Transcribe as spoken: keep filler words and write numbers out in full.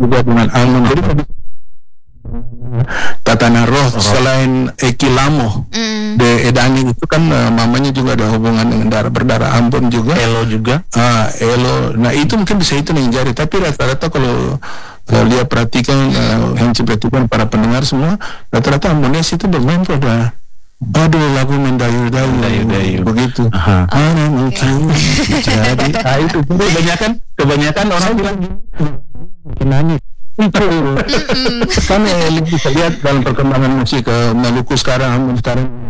juga dengan Ambon. Jadi tatanan roh oh. selain Eki Lamo mm. de Edani itu kan uh, mamanya juga ada hubungan dengan darah berdarah Ambon juga. Elo juga. Ah, Elo. Nah itu mungkin bisa itu nih jari. Tapi rata-rata kalau kalau dia perhatikan uh, Henci perhatikan para pendengar semua, rata-rata Ambonias itu bermain pada aduh lagu mendayu-dayu begitu. Aha. Mana mungkin jadi. Ah itu kebanyakan kebanyakan orang bilang nangis. Itu kan eh, bisa lihat dalam perkembangan musik uh, Maluku sekarang sekarang